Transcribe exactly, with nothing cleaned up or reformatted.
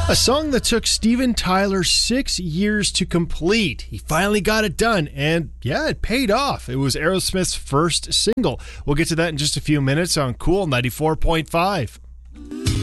A song that took Steven Tyler six years to complete. He finally got it done, and yeah, it paid off. It was Aerosmith's first single. We'll get to that in just a few minutes on Cool ninety-four point five.